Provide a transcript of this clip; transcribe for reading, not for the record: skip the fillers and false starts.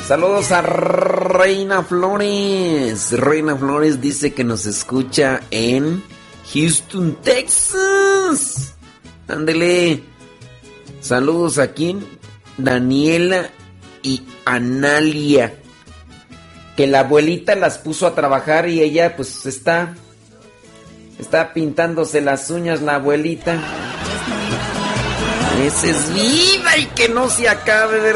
Saludos a Reina Flores. Reina Flores dice que nos escucha en Houston, Texas. Ándele. Saludos aquí, Daniela y Analia. Que la abuelita las puso a trabajar y ella pues está pintándose las uñas la abuelita. Esa es vida y que no se acabe, ¿verdad?